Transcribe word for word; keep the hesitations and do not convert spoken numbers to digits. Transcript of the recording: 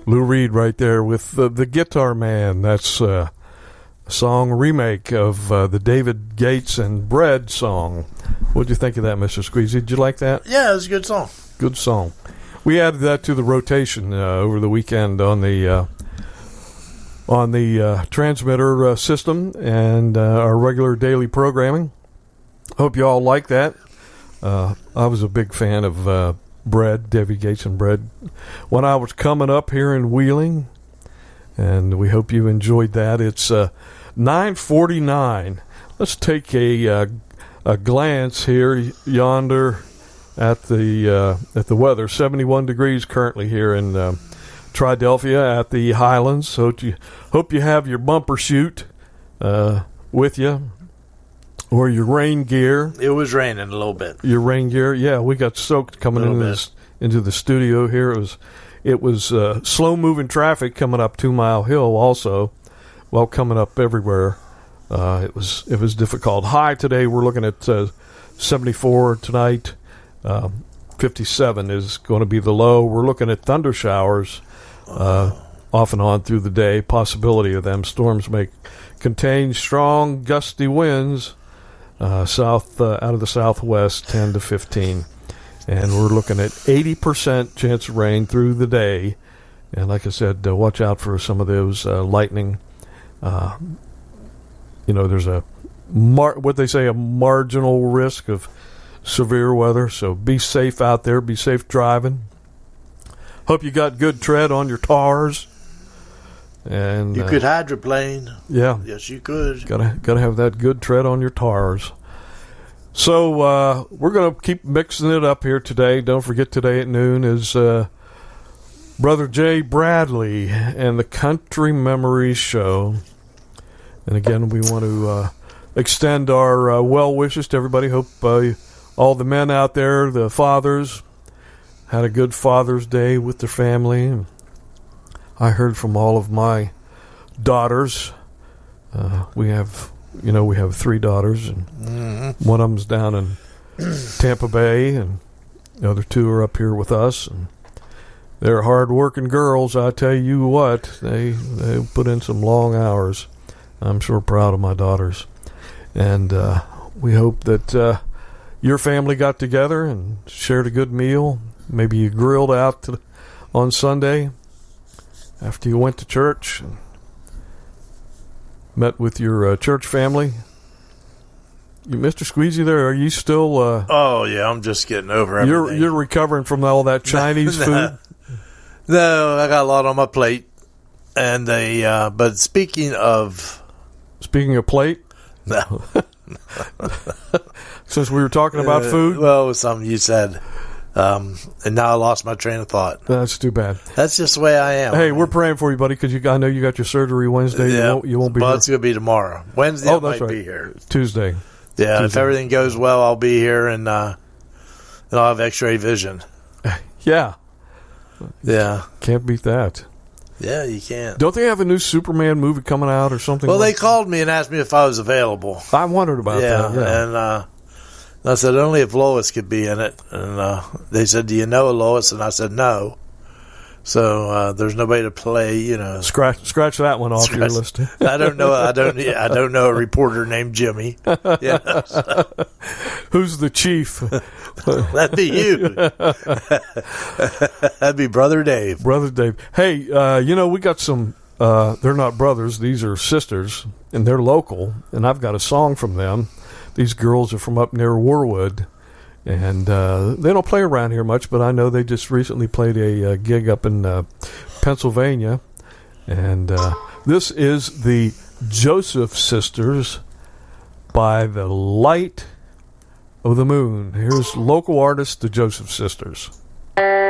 Lou Reed right there with the, the Guitar Man. That's uh, a song remake of uh, the David Gates and Bread song. What'd you think of that, Mister Squeezy? Did you like that? Yeah, it was a good song. Good song. We added that to the rotation uh, over the weekend on the uh, on the uh, transmitter uh, system and uh, our regular daily programming. Hope you all like that. Uh, I was a big fan of uh, Bread, David Gates and Bread, when I was coming up here in Wheeling, and we hope you enjoyed that. It's uh, nine forty-nine. Let's take a uh, a glance here yonder at the uh, at the weather. seventy-one degrees currently here in uh, Triadelphia at the Highlands. So you hope you have your bumper chute uh, with you, or your rain gear. It was raining a little bit. Your rain gear, yeah. We got soaked coming into this, into the studio here. It was it was uh, slow moving traffic coming up Two Mile Hill. Also, well, coming up everywhere. Uh, it was it was difficult. High today, we're looking at uh, seventy-four tonight. Um, fifty-seven is going to be the low. We're looking at thunder showers uh, off and on through the day. Possibility of them. Storms may contain strong, gusty winds uh, south uh, out of the southwest, ten to fifteen. And we're looking at eighty percent chance of rain through the day. And like I said, uh, watch out for some of those uh, lightning. Uh, you know, there's a mar- what they say a marginal risk of severe weather, so be safe out there. Be safe driving. Hope you got good tread on your tars. And you uh, could hydroplane. Yeah, yes, you could. Gotta gotta have that good tread on your tars. So uh, we're gonna keep mixing it up here today. Don't forget, today at noon is uh, Brother Jay Bradley and the Country Memories Show. And again, we want to uh, extend our uh, well wishes to everybody. Hope uh, all the men out there, the fathers, had a good Father's Day with their family. I heard from all of my daughters. Uh, we have, you know, we have three daughters, and mm-hmm. one of them's down in Tampa Bay, and the other two are up here with us. And they're hard-working girls. I tell you what, they they put in some long hours. I'm sure proud of my daughters, and uh, we hope that uh, your family got together and shared a good meal. Maybe you grilled out to, on Sunday after you went to church and met with your uh, church family. You, Mister Squeezy, there, are you still? Uh, oh yeah, I'm just getting over everything. You're you're recovering from all that Chinese no, food. No, I got a lot on my plate, and they. Uh, but speaking of, speaking of plate, no. Since we were talking about uh, food, well, it was something you said. Um, and now I lost my train of thought. That's too bad. That's just the way I am. Hey, we're praying for you, buddy, because you, I know you got your surgery Wednesday. Yeah, you won't, you won't be well, here. it's going to be tomorrow. Wednesday oh, I that's might right. be here. Tuesday. Yeah, Tuesday. If everything goes well, I'll be here, and, uh, and I'll have x-ray vision. Yeah. Yeah. Can't beat that. Yeah, you can't. Don't they have a new Superman movie coming out or something? Well, like they called me and asked me if I was available. I wondered about yeah, that. Yeah, and uh, I said only if Lois could be in it. And uh, they said, "Do you know Lois?" And I said, "No." So uh, there's nobody to play. You know, scratch scratch that one off scratch. your list. I don't know. I don't. I don't know a reporter named Jimmy. Yeah, so. Who's the chief? That'd be you. That'd be Brother Dave. Brother Dave. Hey, uh, you know, we got some, uh, they're not brothers, these are sisters, and they're local, and I've got a song from them. These girls are from up near Warwood, and uh, they don't play around here much, but I know they just recently played a, a gig up in uh, Pennsylvania, and uh, this is the Joseph Sisters by the Light of the Moon. Here's local artist, the Joseph Sisters.